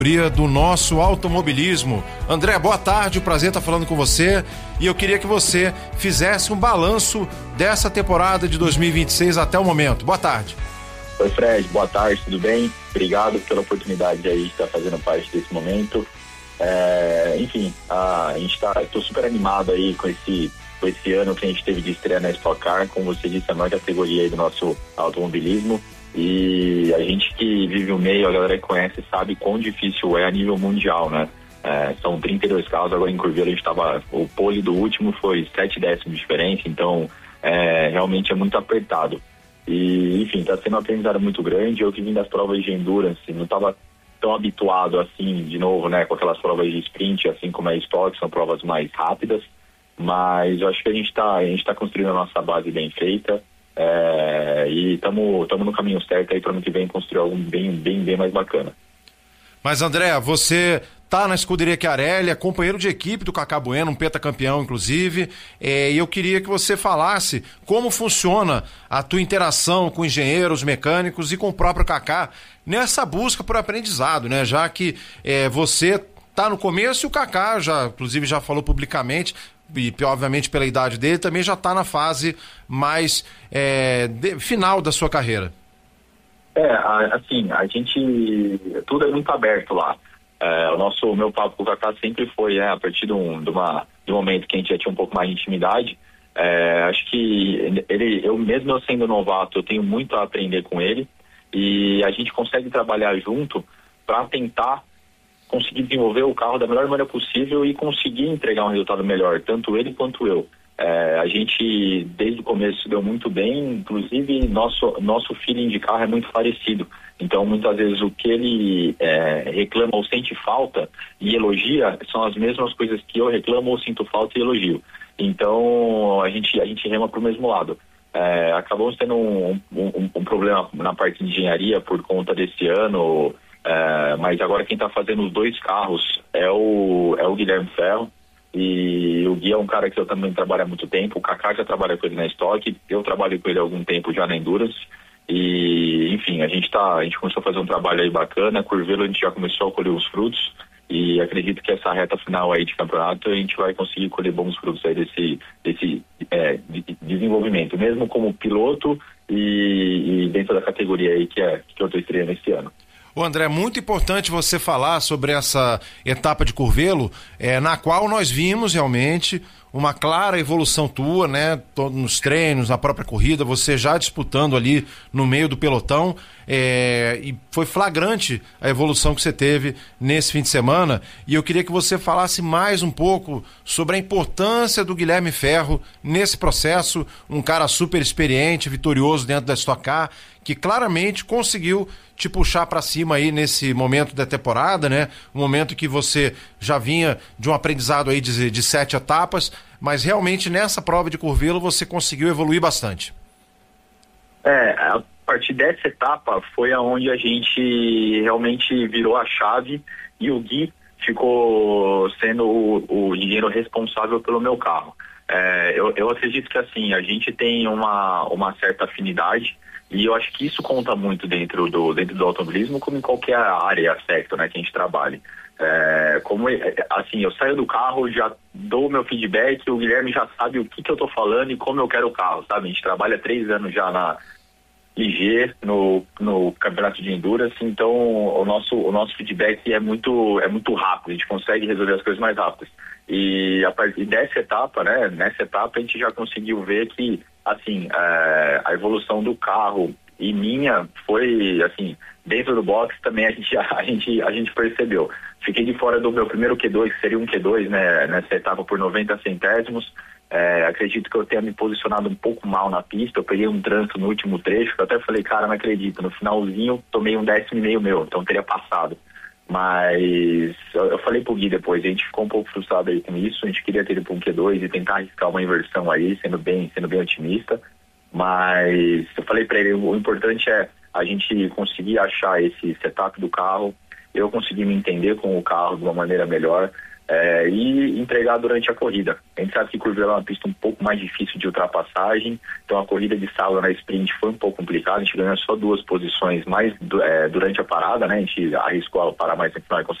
Do nosso automobilismo. André, boa tarde, o prazer estar falando com você e eu queria que você fizesse um balanço dessa temporada de 2026 até o momento. Boa tarde. Oi, Fred, boa tarde, tudo bem? Obrigado pela oportunidade aí de estar fazendo parte desse momento. Enfim, estou super animado aí com esse ano que a gente teve de estreia na Stock Car, como você disse, a maior categoria aí do nosso automobilismo. E a gente que vive o meio, a galera que conhece, sabe quão difícil é a nível mundial, né? São 32 carros, agora em Curvelo a gente o pole do último foi 7 décimos de diferença, então realmente é muito apertado. E, enfim, está sendo um aprendizado muito grande. Eu que vim das provas de endurance, não estava tão habituado assim, de novo, né, com aquelas provas de sprint, assim como a Stock, são provas mais rápidas, mas eu acho que a gente tá construindo a nossa base bem feita. E estamos no caminho certo aí para ano que vem construir algo bem mais bacana. Mas André, você tá na escuderia Chiarelli, é companheiro de equipe do Kaká Bueno, um pentacampeão inclusive, e eu queria que você falasse como funciona a tua interação com engenheiros, mecânicos e com o próprio Kaká nessa busca por aprendizado, né? Já que você tá no começo e o Kaká inclusive já falou publicamente, e obviamente pela idade dele, também já está na fase mais final da sua carreira. Assim, a gente, tudo é muito aberto lá. O meu papo com o Kaká sempre foi, a partir de um momento que a gente já tinha um pouco mais de intimidade. Acho que eu mesmo sendo novato, eu tenho muito a aprender com ele, e a gente consegue trabalhar junto para tentar conseguir desenvolver o carro da melhor maneira possível e conseguir entregar um resultado melhor, tanto ele quanto eu. A gente, desde o começo, deu muito bem, inclusive nosso feeling de carro é muito parecido. Então, muitas vezes, o que ele reclama ou sente falta e elogia são as mesmas coisas que eu reclamo ou sinto falta e elogio. Então, a gente rema para o mesmo lado. Acabamos tendo um problema na parte de engenharia por conta desse ano, mas agora quem está fazendo os dois carros é o Guilherme Ferro, e o Gui é um cara que eu também trabalho há muito tempo. O Kaká já trabalha com ele na Stock, eu trabalho com ele há algum tempo já na Endurance, e enfim, a gente começou a fazer um trabalho aí bacana. Curvelo a gente já começou a colher os frutos, e acredito que essa reta final aí de campeonato a gente vai conseguir colher bons frutos aí desse desenvolvimento, mesmo como piloto e dentro da categoria aí que eu estou estreando esse ano. Ô André, muito importante você falar sobre essa etapa de Curvelo, na qual nós vimos realmente uma clara evolução tua, né? Nos treinos, na própria corrida, você já disputando ali no meio do pelotão, e foi flagrante a evolução que você teve nesse fim de semana, e eu queria que você falasse mais um pouco sobre a importância do Guilherme Ferro nesse processo, um cara super experiente, vitorioso dentro da Stock Car, que claramente conseguiu te puxar para cima aí nesse momento da temporada, né? Um momento que você já vinha de um aprendizado aí de 7 etapas, mas realmente nessa prova de Curvelo você conseguiu evoluir bastante. A partir dessa etapa foi aonde a gente realmente virou a chave, e o Gui ficou sendo o engenheiro responsável pelo meu carro. Eu acredito que assim, a gente tem uma certa afinidade, e eu acho que isso conta muito dentro do automobilismo, como em qualquer área e aspecto, né, que a gente trabalhe. Assim, eu saio do carro, já dou o meu feedback, o Guilherme já sabe o que eu tô falando e como eu quero o carro, sabe? A gente trabalha 3 anos já na IG, no campeonato de Endurance, então o nosso feedback é muito rápido, a gente consegue resolver as coisas mais rápidas. E a partir dessa etapa, né, nessa etapa a gente já conseguiu ver que, assim, a evolução do carro e minha foi, assim, dentro do box também a gente percebeu. Fiquei de fora do meu primeiro Q2, que seria um Q2, né, nessa etapa por 90 centésimos. Acredito que eu tenha me posicionado um pouco mal na pista. Eu peguei um trânsito no último trecho, que eu até falei, cara, não acredito. No finalzinho, tomei 1,5 décimo meu, então teria passado. Mas eu falei pro Gui depois, a gente ficou um pouco frustrado aí com isso. A gente queria ter ido para um Q2 e tentar arriscar uma inversão aí, sendo bem otimista. Mas eu falei para ele, o importante é a gente conseguir achar esse setup do carro eu consegui me entender com o carro de uma maneira melhor e entregar durante a corrida. A gente sabe que Curvelo é uma pista um pouco mais difícil de ultrapassagem, então a corrida de sábado na sprint foi um pouco complicada, a gente ganhou só 2 posições mais durante a parada, né? A gente arriscou a parar mais no final e